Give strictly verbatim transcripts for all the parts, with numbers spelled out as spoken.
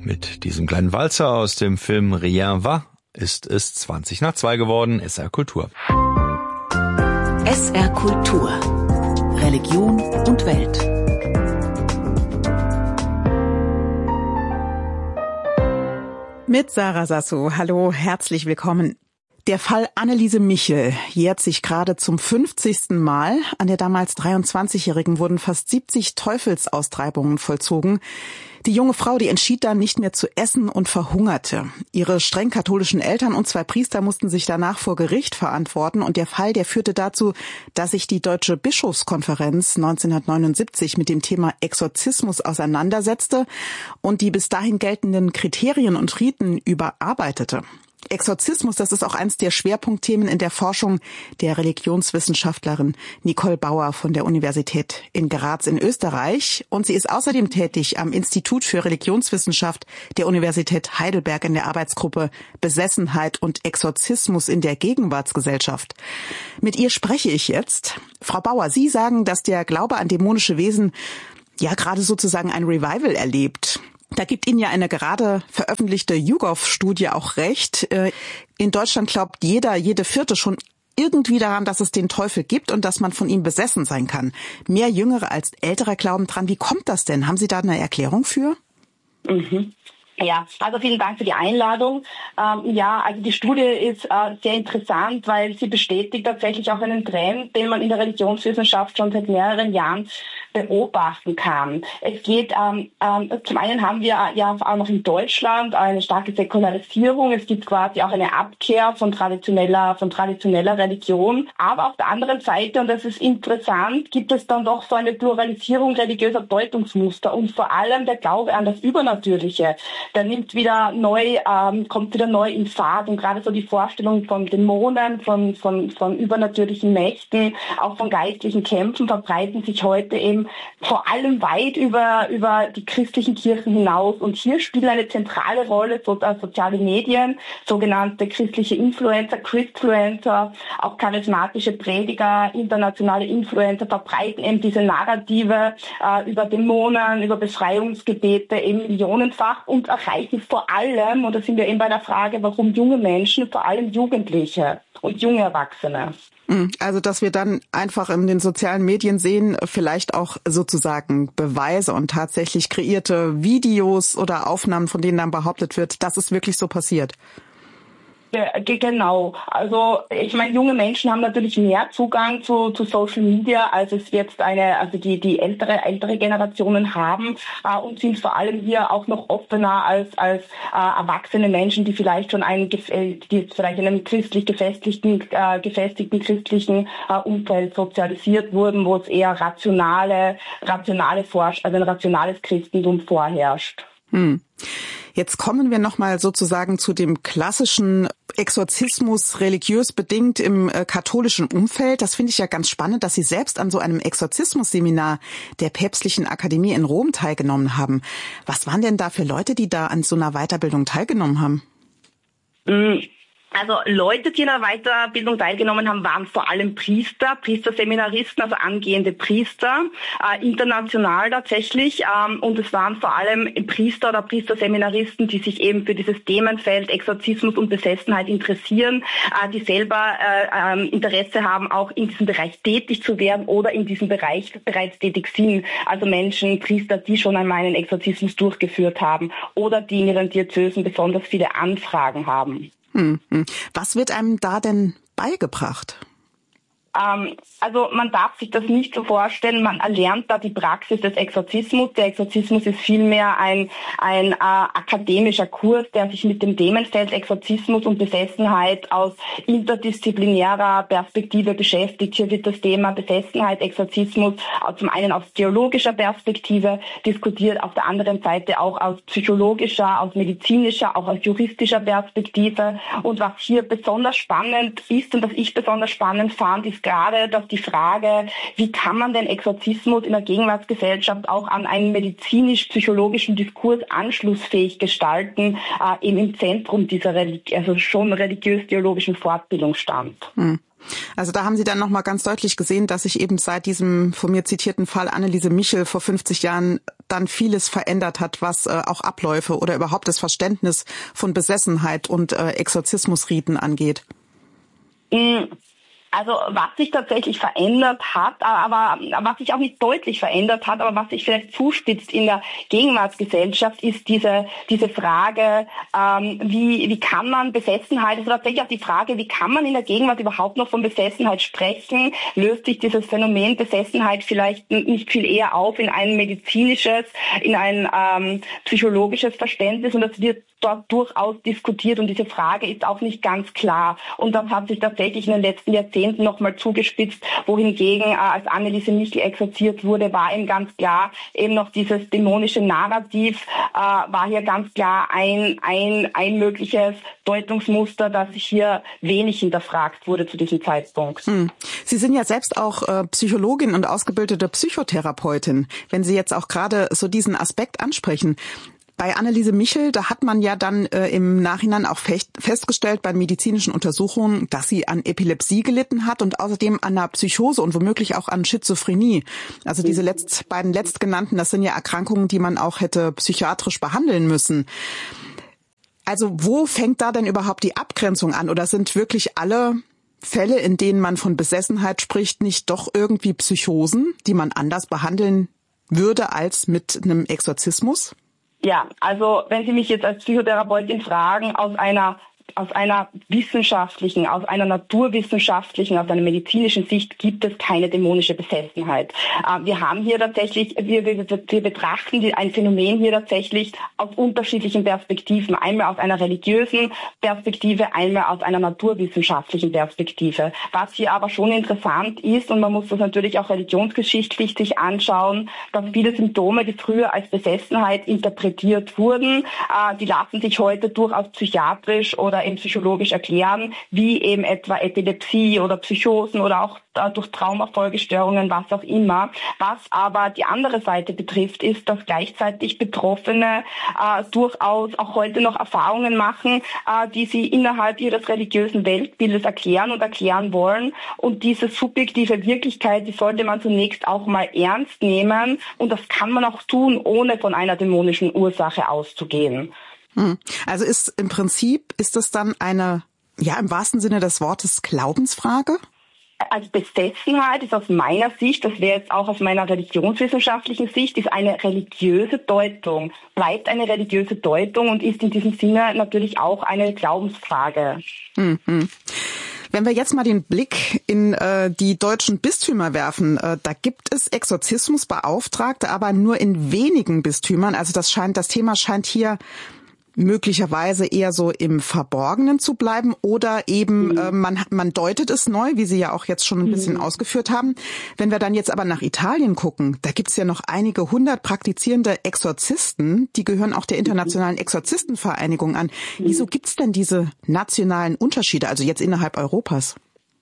Mit diesem kleinen Walzer aus dem Film Rien va ist es zwanzig nach zwei geworden. S R Kultur. S R Kultur. Religion und Welt. Mit Sarah Sasso. Hallo, herzlich willkommen. Der Fall Anneliese Michel jährt sich gerade zum fünfzigsten Mal. An der damals dreiundzwanzigjährigen wurden fast siebzig Teufelsaustreibungen vollzogen. Die junge Frau, die entschied dann nicht mehr zu essen und verhungerte. Ihre streng katholischen Eltern und zwei Priester mussten sich danach vor Gericht verantworten. Und der Fall, der führte dazu, dass sich die Deutsche Bischofskonferenz neunzehnhundertneunundsiebzig mit dem Thema Exorzismus auseinandersetzte und die bis dahin geltenden Kriterien und Riten überarbeitete. Exorzismus, das ist auch eines der Schwerpunktthemen in der Forschung der Religionswissenschaftlerin Nicole Bauer von der Universität in Graz in Österreich. Und sie ist außerdem tätig am Institut für Religionswissenschaft der Universität Heidelberg in der Arbeitsgruppe Besessenheit und Exorzismus in der Gegenwartsgesellschaft. Mit ihr spreche ich jetzt. Frau Bauer, Sie sagen, dass der Glaube an dämonische Wesen ja gerade sozusagen ein Revival erlebt. Da gibt Ihnen ja eine gerade veröffentlichte YouGov-Studie auch recht. In Deutschland glaubt jeder, jede Vierte schon irgendwie daran, dass es den Teufel gibt und dass man von ihm besessen sein kann. Mehr Jüngere als Ältere glauben dran. Wie kommt das denn? Haben Sie da eine Erklärung für? Mhm. Ja, also vielen Dank für die Einladung. Ähm, ja, also die Studie ist äh, sehr interessant, weil sie bestätigt tatsächlich auch einen Trend, den man in der Religionswissenschaft schon seit mehreren Jahren beobachten kann. Es geht, ähm, ähm, zum einen haben wir ja auch noch in Deutschland eine starke Säkularisierung. Es gibt quasi auch eine Abkehr von traditioneller, von traditioneller Religion. Aber auf der anderen Seite, und das ist interessant, gibt es dann doch so eine Pluralisierung religiöser Deutungsmuster und vor allem der Glaube an das Übernatürliche. Der nimmt wieder neu, ähm, kommt wieder neu in Fahrt und gerade so die Vorstellung von Dämonen, von, von, von übernatürlichen Mächten, auch von geistlichen Kämpfen verbreiten sich heute eben vor allem weit über, über die christlichen Kirchen hinaus. Und hier spielen eine zentrale Rolle so, äh, soziale Medien, sogenannte christliche Influencer, Christfluencer, auch charismatische Prediger, internationale Influencer verbreiten eben diese Narrative äh, über Dämonen, über Befreiungsgebete eben millionenfach und erreichen vor allem, und da sind wir eben bei der Frage, warum junge Menschen, vor allem Jugendliche und junge Erwachsene. Also, dass wir dann einfach in den sozialen Medien sehen, vielleicht auch sozusagen Beweise und tatsächlich kreierte Videos oder Aufnahmen, von denen dann behauptet wird, das ist wirklich so passiert. Genau. Also ich meine, junge Menschen haben natürlich mehr Zugang zu, zu Social Media, als es jetzt eine, also die die ältere ältere Generationen haben äh, und sind vor allem hier auch noch offener als als äh, erwachsene Menschen, die vielleicht schon einen die jetzt vielleicht in einem christlich gefestigten äh, gefestigten christlichen äh, Umfeld sozialisiert wurden, wo es eher rationale rationale Forsch also ein rationales Christentum vorherrscht. Hm. Jetzt kommen wir nochmal sozusagen zu dem klassischen Exorzismus, religiös bedingt im äh, katholischen Umfeld. Das finde ich ja ganz spannend, dass Sie selbst an so einem Exorzismusseminar der Päpstlichen Akademie in Rom teilgenommen haben. Was waren denn da für Leute, die da an so einer Weiterbildung teilgenommen haben? Mhm. Also Leute, die in der Weiterbildung teilgenommen haben, waren vor allem Priester, Priesterseminaristen, also angehende Priester, äh, international tatsächlich. Ähm, und es waren vor allem Priester oder Priesterseminaristen, die sich eben für dieses Themenfeld Exorzismus und Besessenheit interessieren, äh, die selber äh, ähm, Interesse haben, auch in diesem Bereich tätig zu werden oder in diesem Bereich bereits tätig sind. Also Menschen, Priester, die schon einmal einen Exorzismus durchgeführt haben oder die in ihren Diözesen besonders viele Anfragen haben. Was wird einem da denn beigebracht? Ähm, also man darf sich das nicht so vorstellen, man erlernt da die Praxis des Exorzismus. Der Exorzismus ist vielmehr ein, ein äh, akademischer Kurs, der sich mit dem Themenfeld Exorzismus und Besessenheit aus interdisziplinärer Perspektive beschäftigt. Hier wird das Thema Besessenheit, Exorzismus zum einen aus theologischer Perspektive diskutiert, auf der anderen Seite auch aus psychologischer, aus medizinischer, auch aus juristischer Perspektive. Und was hier besonders spannend ist und was ich besonders spannend fand, ist ist gerade, dass die Frage, wie kann man den Exorzismus in der Gegenwartsgesellschaft auch an einen medizinisch-psychologischen Diskurs anschlussfähig gestalten, äh, eben im Zentrum dieser Religi- also schon religiös-theologischen Fortbildung stand. Hm. Also da haben Sie dann nochmal ganz deutlich gesehen, dass sich eben seit diesem von mir zitierten Fall Anneliese Michel vor fünfzig Jahren dann vieles verändert hat, was äh, auch Abläufe oder überhaupt das Verständnis von Besessenheit und äh, Exorzismusriten angeht. Mhm. Also was sich tatsächlich verändert hat, aber was sich auch nicht deutlich verändert hat, aber was sich vielleicht zuspitzt in der Gegenwartsgesellschaft, ist diese diese Frage, ähm, wie wie kann man Besessenheit, also tatsächlich auch die Frage, wie kann man in der Gegenwart überhaupt noch von Besessenheit sprechen? Löst sich dieses Phänomen Besessenheit vielleicht nicht viel eher auf in ein medizinisches, in ein ähm, psychologisches Verständnis, und das wird dort durchaus diskutiert, und diese Frage ist auch nicht ganz klar. Und das hat sich tatsächlich in den letzten Jahrzehnten nochmal zugespitzt, wohingegen, äh, als Anneliese Michel exorziert wurde, war eben ganz klar, eben noch dieses dämonische Narrativ, äh, war hier ganz klar ein, ein, ein mögliches Deutungsmuster, das hier wenig hinterfragt wurde zu diesem Zeitpunkt. Hm. Sie sind ja selbst auch äh, Psychologin und ausgebildete Psychotherapeutin. Wenn Sie jetzt auch gerade so diesen Aspekt ansprechen, bei Anneliese Michel, da hat man ja dann äh, im Nachhinein auch fest, festgestellt bei medizinischen Untersuchungen, dass sie an Epilepsie gelitten hat und außerdem an einer Psychose und womöglich auch an Schizophrenie. Also diese letzt, beiden letztgenannten, das sind ja Erkrankungen, die man auch hätte psychiatrisch behandeln müssen. Also wo fängt da denn überhaupt die Abgrenzung an? Oder sind wirklich alle Fälle, in denen man von Besessenheit spricht, nicht doch irgendwie Psychosen, die man anders behandeln würde als mit einem Exorzismus? Ja, also wenn Sie mich jetzt als Psychotherapeutin fragen, aus einer aus einer wissenschaftlichen, aus einer naturwissenschaftlichen, aus einer medizinischen Sicht gibt es keine dämonische Besessenheit. Äh, wir haben hier tatsächlich, wir, wir, wir betrachten die, ein Phänomen hier tatsächlich aus unterschiedlichen Perspektiven. Einmal aus einer religiösen Perspektive, einmal aus einer naturwissenschaftlichen Perspektive. Was hier aber schon interessant ist, und man muss das natürlich auch religionsgeschichtlich sich anschauen, dass viele Symptome, die früher als Besessenheit interpretiert wurden, äh, die lassen sich heute durchaus psychiatrisch oder eben psychologisch erklären, wie eben etwa Epilepsie oder Psychosen oder auch durch Traumafolgestörungen, was auch immer. Was aber die andere Seite betrifft, ist, dass gleichzeitig Betroffene äh, durchaus auch heute noch Erfahrungen machen, äh, die sie innerhalb ihres religiösen Weltbildes erklären und erklären wollen. Und diese subjektive Wirklichkeit, die sollte man zunächst auch mal ernst nehmen. Und das kann man auch tun, ohne von einer dämonischen Ursache auszugehen. Also ist im Prinzip, ist das dann eine, ja, im wahrsten Sinne des Wortes Glaubensfrage? Als Besessenheit ist aus meiner Sicht, das wäre jetzt auch aus meiner religionswissenschaftlichen Sicht, ist eine religiöse Deutung, bleibt eine religiöse Deutung und ist in diesem Sinne natürlich auch eine Glaubensfrage. Mhm. Wenn wir jetzt mal den Blick in äh, die deutschen Bistümer werfen, äh, da gibt es Exorzismusbeauftragte, aber nur in wenigen Bistümern. Also das scheint, das Thema scheint hier möglicherweise eher so im Verborgenen zu bleiben, oder eben mhm. äh, man man deutet es neu, wie Sie ja auch jetzt schon ein bisschen mhm. ausgeführt haben. Wenn wir dann jetzt aber nach Italien gucken, da gibt's ja noch einige hundert praktizierende Exorzisten, die gehören auch der Internationalen Exorzistenvereinigung an. Mhm. Wieso gibt's denn diese nationalen Unterschiede, also jetzt innerhalb Europas?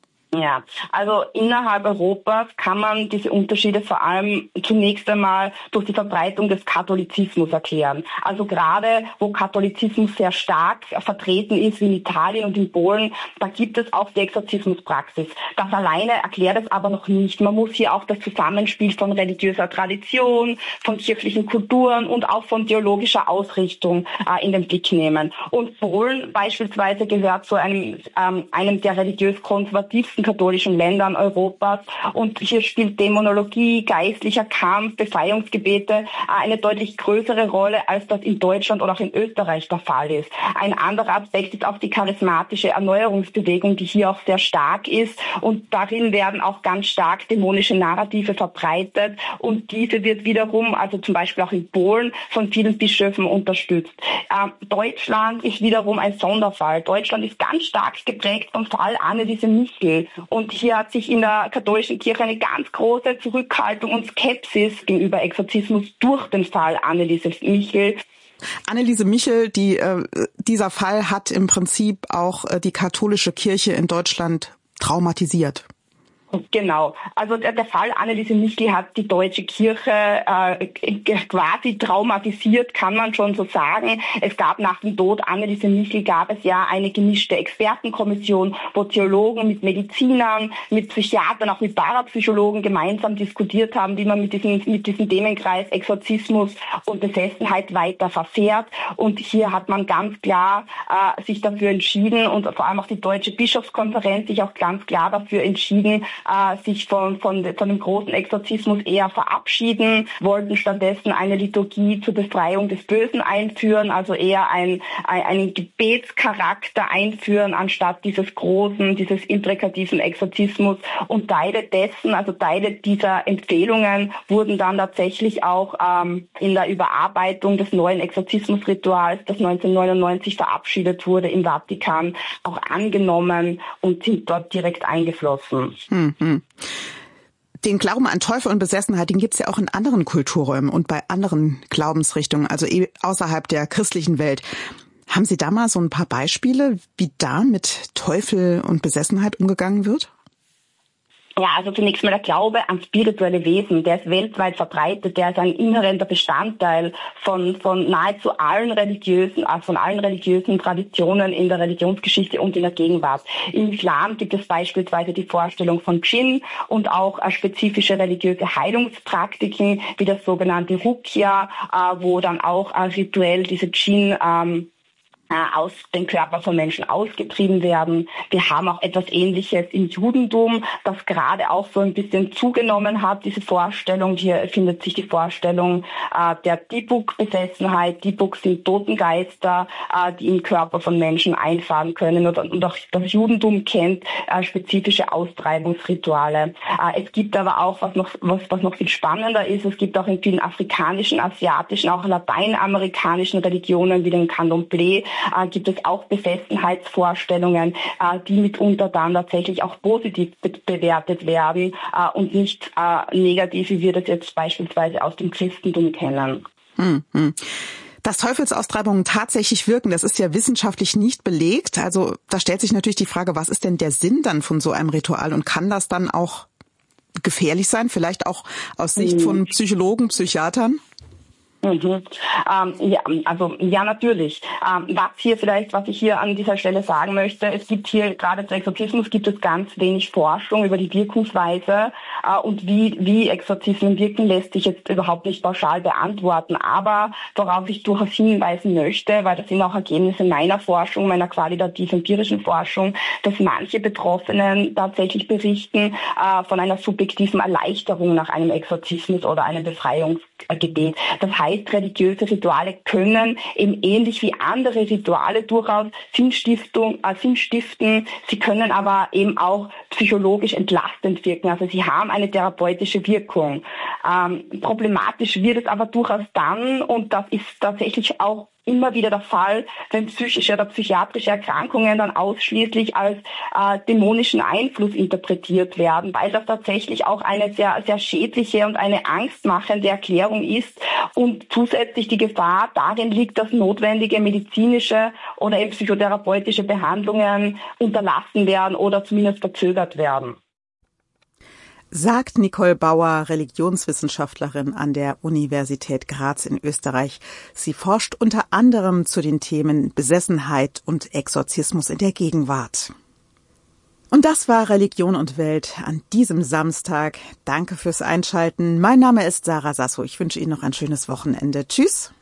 Ja, also innerhalb Europas kann man diese Unterschiede vor allem zunächst einmal durch die Verbreitung des Katholizismus erklären. Also gerade wo Katholizismus sehr stark vertreten ist, wie in Italien und in Polen, da gibt es auch die Exorzismuspraxis. Das alleine erklärt es aber noch nicht. Man muss hier auch das Zusammenspiel von religiöser Tradition, von kirchlichen Kulturen und auch von theologischer Ausrichtung äh, in den Blick nehmen. Und Polen beispielsweise gehört zu einem, ähm, einem der religiös-konservativsten katholischen Ländern Europas, und hier spielt Dämonologie, geistlicher Kampf, Befreiungsgebete eine deutlich größere Rolle, als das in Deutschland oder auch in Österreich der Fall ist. Ein anderer Aspekt ist auch die charismatische Erneuerungsbewegung, die hier auch sehr stark ist, und darin werden auch ganz stark dämonische Narrative verbreitet, und diese wird wiederum, also zum Beispiel auch in Polen, von vielen Bischöfen unterstützt. Ähm, Deutschland ist wiederum ein Sonderfall. Deutschland ist ganz stark geprägt vom Fall Anneliese Michel. Und hier hat sich in der katholischen Kirche eine ganz große Zurückhaltung und Skepsis gegenüber Exorzismus durch den Fall Anneliese Michel. Anneliese Michel, die, äh, dieser Fall hat im Prinzip auch äh, die katholische Kirche in Deutschland traumatisiert. Genau. Also der, der Fall Anneliese Michel hat die deutsche Kirche äh, quasi traumatisiert, kann man schon so sagen. Es gab nach dem Tod Anneliese Michel gab es ja eine gemischte Expertenkommission, wo Theologen mit Medizinern, mit Psychiatern, auch mit Parapsychologen gemeinsam diskutiert haben, wie man mit diesem, mit diesem Themenkreis Exorzismus und Besessenheit weiter verfährt. Und hier hat man ganz klar äh, sich dafür entschieden und vor allem auch die Deutsche Bischofskonferenz sich auch ganz klar dafür entschieden, Äh, sich von, von, von dem großen Exorzismus eher verabschieden, wollten stattdessen eine Liturgie zur Befreiung des Bösen einführen, also eher ein, ein, einen Gebetscharakter einführen, anstatt dieses großen, dieses imprekativen Exorzismus. Und Teile dessen, also Teile dieser Empfehlungen wurden dann tatsächlich auch ähm, in der Überarbeitung des neuen Exorzismusrituals, das neunzehnhundertneunundneunzig verabschiedet wurde im Vatikan, auch angenommen und sind dort direkt eingeflossen. Hm. Den Glauben an Teufel und Besessenheit, den gibt's ja auch in anderen Kulturräumen und bei anderen Glaubensrichtungen, also außerhalb der christlichen Welt. Haben Sie da mal so ein paar Beispiele, wie da mit Teufel und Besessenheit umgegangen wird? Ja, also zunächst mal der Glaube an spirituelle Wesen, der ist weltweit verbreitet, der ist ein inhärenter Bestandteil von von nahezu allen religiösen, also von allen religiösen Traditionen in der Religionsgeschichte und in der Gegenwart. Im Islam gibt es beispielsweise die Vorstellung von Dschinn und auch äh, spezifische religiöse Heilungspraktiken, wie das sogenannte Ruqya, äh, wo dann auch äh, rituell diese Dschinn ähm, aus den Körper von Menschen ausgetrieben werden. Wir haben auch etwas Ähnliches im Judentum, das gerade auch so ein bisschen zugenommen hat, diese Vorstellung. Hier findet sich die Vorstellung äh, der Dibuk-Besessenheit. Dibuk sind Totengeister, äh, die im Körper von Menschen einfahren können. Und, und auch das Judentum kennt äh, spezifische Austreibungsrituale. Äh, es gibt aber auch, was noch, was, was noch viel spannender ist, es gibt auch in vielen afrikanischen, asiatischen, auch lateinamerikanischen Religionen wie den Candomblé, Äh, gibt es auch Besessenheitsvorstellungen, äh, die mitunter dann tatsächlich auch positiv be- bewertet werden äh, und nicht äh, negativ, wie wir das jetzt beispielsweise aus dem Christentum kennen. Hm, hm. Dass Teufelsaustreibungen tatsächlich wirken, das ist ja wissenschaftlich nicht belegt. Also da stellt sich natürlich die Frage, was ist denn der Sinn dann von so einem Ritual und kann das dann auch gefährlich sein, vielleicht auch aus Sicht von Psychologen, Psychiatern? Mhm. Ähm, ja, also ja, natürlich. Ähm, was hier vielleicht, was ich hier an dieser Stelle sagen möchte, es gibt hier gerade zu Exorzismus gibt es ganz wenig Forschung über die Wirkungsweise äh, und wie wie Exorzismen wirken, lässt sich jetzt überhaupt nicht pauschal beantworten. Aber worauf ich durchaus hinweisen möchte, weil das sind auch Ergebnisse meiner Forschung, meiner qualitativ-empirischen Forschung, dass manche Betroffenen tatsächlich berichten äh, von einer subjektiven Erleichterung nach einem Exorzismus oder einem Befreiungsgebet. Das heißt, religiöse Rituale können eben ähnlich wie andere Rituale durchaus Sinnstiftung, äh, Sinn stiften. Sie können aber eben auch psychologisch entlastend wirken. Also sie haben eine therapeutische Wirkung. Ähm, problematisch wird es aber durchaus dann, und das ist tatsächlich auch immer wieder der Fall, wenn psychische oder psychiatrische Erkrankungen dann ausschließlich als äh, dämonischen Einfluss interpretiert werden, weil das tatsächlich auch eine sehr, sehr schädliche und eine angstmachende Erklärung ist und zusätzlich die Gefahr darin liegt, dass notwendige medizinische oder eben psychotherapeutische Behandlungen unterlassen werden oder zumindest verzögert werden. Sagt Nicole Bauer, Religionswissenschaftlerin an der Universität Graz in Österreich. Sie forscht unter anderem zu den Themen Besessenheit und Exorzismus in der Gegenwart. Und das war Religion und Welt an diesem Samstag. Danke fürs Einschalten. Mein Name ist Sarah Sasso. Ich wünsche Ihnen noch ein schönes Wochenende. Tschüss.